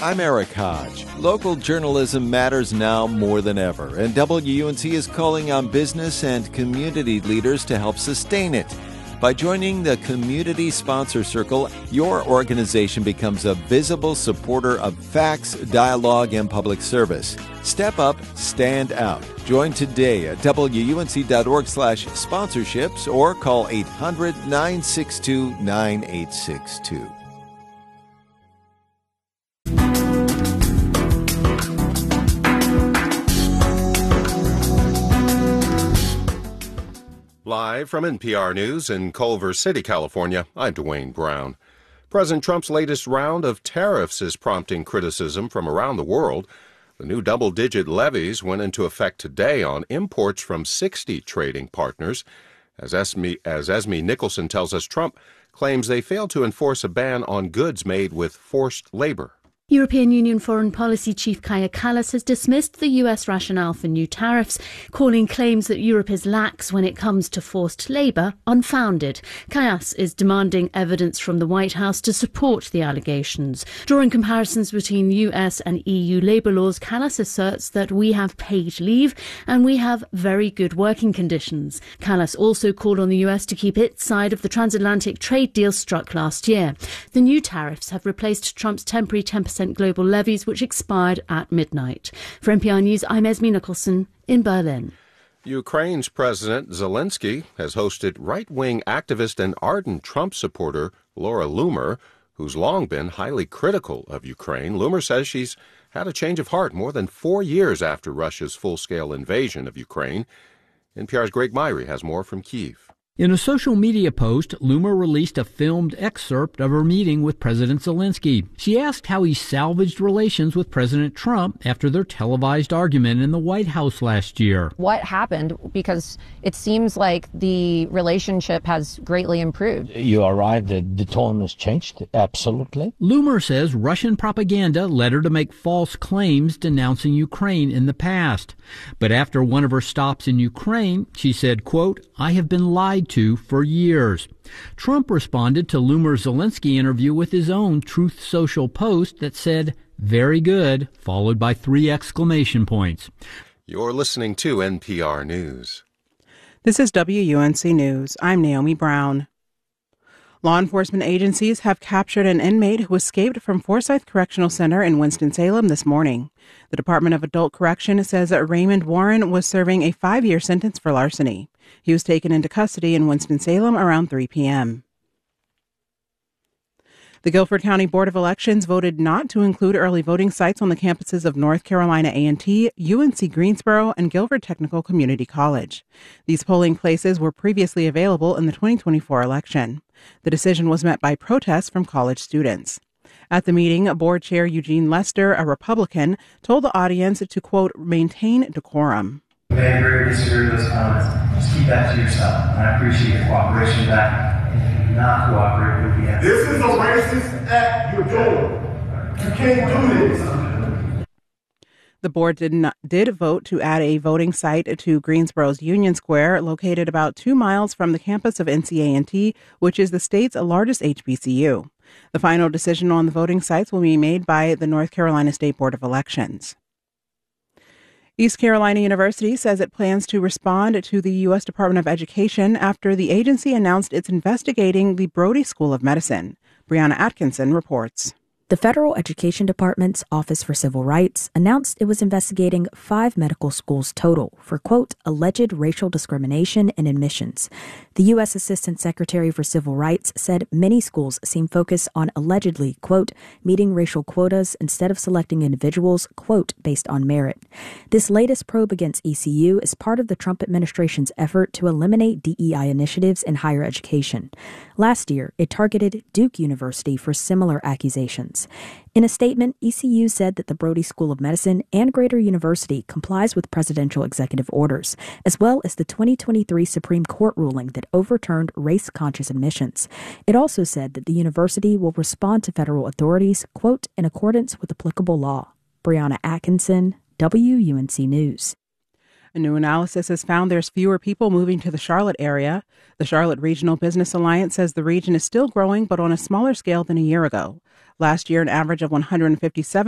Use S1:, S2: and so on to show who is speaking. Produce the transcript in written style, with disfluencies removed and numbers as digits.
S1: I'm Eric Hodge. Local journalism matters now more than ever, and WUNC is calling on business and community leaders to help sustain it. By joining the Community Sponsor Circle, your organization becomes a visible supporter of facts, dialogue, and public service. Step up, stand out. Join today at WUNC.org/sponsorships or call 800-962-9862.
S2: Live from NPR News in Culver City, California, I'm Dwayne Brown. President Trump's latest round of tariffs is prompting criticism from around the world. The new double-digit levies went into effect today on imports from 60 trading partners. As Esme Nicholson tells us, Trump claims they failed to enforce a ban on goods made with forced labor.
S3: European Union Foreign Policy Chief Kaja Kallas has dismissed the US rationale for new tariffs, calling claims that Europe is lax when it comes to forced labour unfounded. Kallas is demanding evidence from the White House to support the allegations. Drawing comparisons between US and EU labour laws, Kallas asserts that we have paid leave and we have very good working conditions. Kallas also called on the US to keep its side of the transatlantic trade deal struck last year. The new tariffs have replaced Trump's temporary 10% global levies, which expired at midnight. For NPR News, I'm Esme Nicholson in Berlin.
S2: Ukraine's President Zelensky has hosted right-wing activist and ardent Trump supporter Laura Loomer, who's long been highly critical of Ukraine. Loomer says she's had a change of heart more than 4 years after Russia's full-scale invasion of Ukraine. NPR's Greg Myrie has more from Kyiv.
S4: In a social media post, Loomer released a filmed excerpt of her meeting with President Zelensky. She asked how he salvaged relations with President Trump after their televised argument in the White House last year.
S5: What happened? Because it seems like the relationship has greatly improved.
S6: You are right that the tone has changed, absolutely.
S4: Loomer says Russian propaganda led her to make false claims denouncing Ukraine in the past. But after one of her stops in Ukraine, she said, quote, "I have been lied to for years." Trump responded to Loomer's Zelensky interview with his own Truth Social post that said, "Very good," followed by 3 exclamation points.
S2: You're listening to NPR News.
S7: This is WUNC News. I'm Naomi Brown. Law enforcement agencies have captured an inmate who escaped from Forsyth Correctional Center in Winston-Salem this morning. The Department of Adult Correction says that Raymond Warren was serving a 5-year sentence for larceny. He was taken into custody in Winston-Salem around 3 p.m. The Guilford County Board of Elections voted not to include early voting sites on the campuses of North Carolina A&T, UNC Greensboro, and Guilford Technical Community College. These polling places were previously available in the 2024 election. The decision was met by protests from college students. At the meeting, Board Chair Eugene Lester, a Republican, told the audience to, quote, maintain decorum.
S8: You may agree or disagree with those comments. Just keep that to yourself. And I appreciate your cooperation with that. And if you do not cooperate with the
S9: This is a racist act you're doing. You can't do this.
S7: The board did vote to add a voting site to Greensboro's Union Square, located about 2 miles from the campus of NCA&T, which is the state's largest HBCU. The final decision on the voting sites will be made by the North Carolina State Board of Elections. East Carolina University says it plans to respond to the U.S. Department of Education after the agency announced it's investigating the Brody School of Medicine. Brianna Atkinson reports.
S10: The Federal Education Department's Office for Civil Rights announced it was investigating 5 medical schools total for, quote, alleged racial discrimination in admissions. The U.S. Assistant Secretary for Civil Rights said many schools seem focused on allegedly, quote, meeting racial quotas instead of selecting individuals, quote, based on merit. This latest probe against ECU is part of the Trump administration's effort to eliminate DEI initiatives in higher education. Last year, it targeted Duke University for similar accusations. In a statement, ECU said that the Brody School of Medicine and Greater University complies with presidential executive orders, as well as the 2023 Supreme Court ruling that overturned race-conscious admissions. It also said that the university will respond to federal authorities, quote, in accordance with applicable law. Brianna Atkinson, WUNC News.
S7: A new analysis has found there's fewer people moving to the Charlotte area. The Charlotte Regional Business Alliance says the region is still growing, but on a smaller scale than a year ago. Last year, an average of 157